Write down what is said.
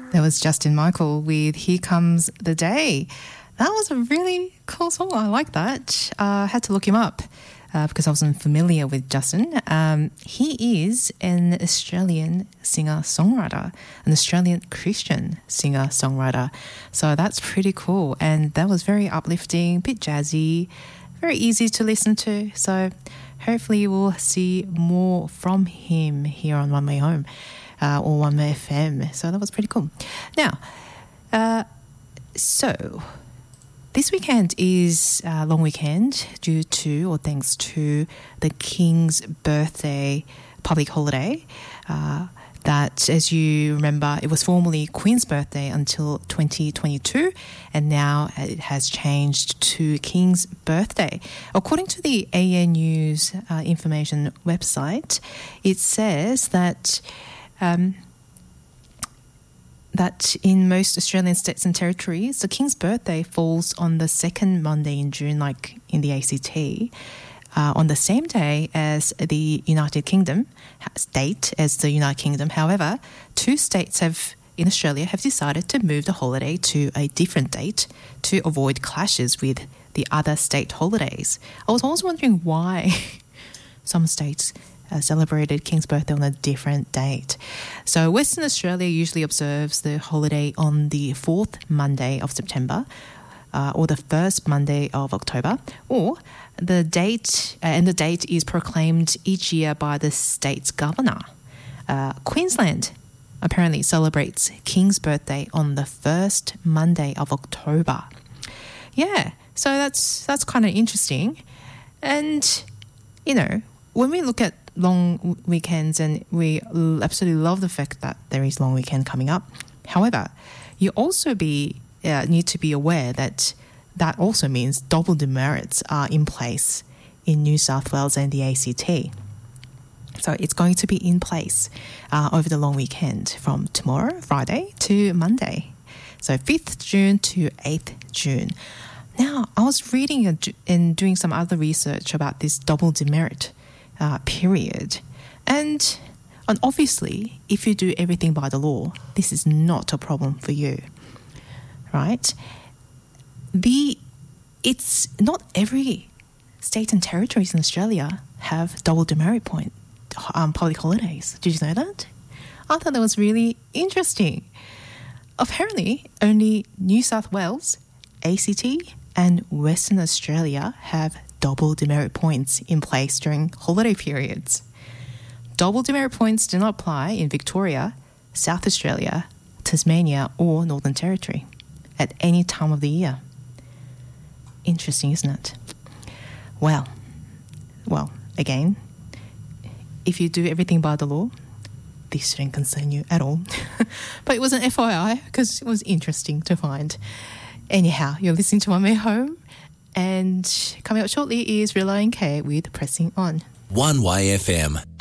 That was Justin Michael with Here Comes the Day. That was a really cool song. I like that. I had to look him up because I wasn't familiar with Justin. He is an Australian singer-songwriter, an Australian Christian singer-songwriter. So that's pretty cool. And that was very uplifting, a bit jazzy, very easy to listen to. So hopefully we'll see more from him here on One Way Home. Or One Way FM. So that was pretty cool. Now, so this weekend is a long weekend due to or thanks to the King's birthday public holiday. That, as you remember, it was formerly Queen's birthday until 2022, and now it has changed to King's birthday. According to the ANU's information website, it says that that in most Australian states and territories, the King's birthday falls on the second Monday in June, like in the ACT, on the same day as the United Kingdom, However, two states in Australia have decided to move the holiday to a different date to avoid clashes with the other state holidays. I was always wondering why some states celebrated King's birthday on a different date. So Western Australia usually observes the holiday on the fourth Monday of September or the first Monday of October, or the date is proclaimed each year by the state's governor. Queensland apparently celebrates King's birthday on the first Monday of October. Yeah, so that's kind of interesting. And, you know, when we look at long weekends, and we absolutely love the fact that there is long weekend coming up. However, you also need to be aware that also means double demerits are in place in New South Wales and the ACT. So it's going to be in place over the long weekend from tomorrow, Friday, to Monday. So 5th June to 8th June. Now, I was reading and doing some other research about this double demerit period. And obviously, if you do everything by the law, this is not a problem for you, right? It's not every state and territories in Australia have double demerit point public holidays. Did you know that? I thought that was really interesting. Apparently, only New South Wales, ACT, and Western Australia have double demerit points in place during holiday periods. Double demerit points do not apply in Victoria, South Australia, Tasmania, or Northern Territory at any time of the year. Interesting, isn't it? Well, again, if you do everything by the law, this shouldn't concern you at all. But it was an FYI because it was interesting to find. Anyhow, you're listening to One Way Home, and coming up shortly is Rely and K with Pressing On. One Way FM.